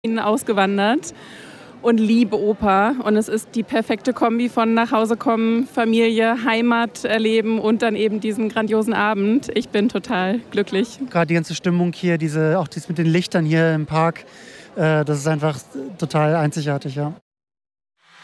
ausgewandert und liebe Oper. Und es ist die perfekte Kombi von nach Hause kommen, Familie, Heimat erleben und dann eben diesen grandiosen Abend. Ich bin total glücklich. Gerade die ganze Stimmung hier, auch dies mit den Lichtern hier im Park, das ist einfach total einzigartig, ja.